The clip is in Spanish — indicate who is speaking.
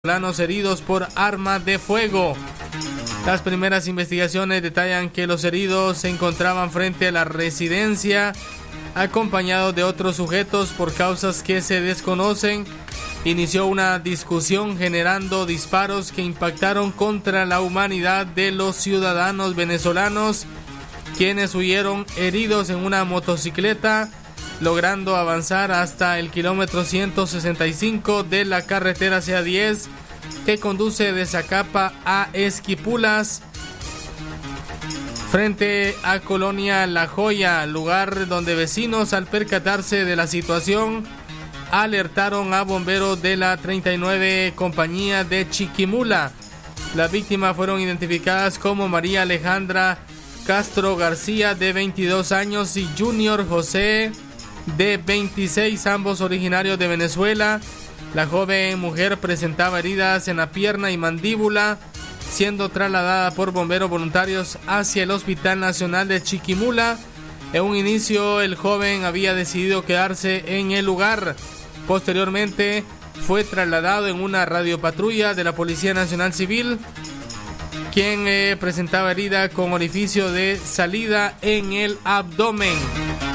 Speaker 1: venezolanos heridos por arma de fuego. Las primeras investigaciones detallan que los heridos se encontraban frente a la residencia acompañados de otros sujetos por causas que se desconocen. Inició una discusión generando disparos que impactaron contra la humanidad de los ciudadanos venezolanos, quienes huyeron heridos en una motocicleta, logrando avanzar hasta el kilómetro 165 de la carretera CA10 que conduce de Zacapa a Esquipulas, frente a Colonia La Joya, lugar donde vecinos, al percatarse de la situación, alertaron a bomberos de la 39 Compañía de Chiquimula. Las víctimas fueron identificadas como María Alejandra Castro García, de 22 años, y Junior José, de 26, ambos originarios de Venezuela. La joven mujer presentaba heridas en la pierna y mandíbula, siendo trasladada por bomberos voluntarios hacia el Hospital Nacional de Chiquimula. En un inicio, el joven había decidido quedarse en el lugar. Posteriormente, fue trasladado en una radiopatrulla de la Policía Nacional Civil, quien presentaba herida con orificio de salida en el abdomen.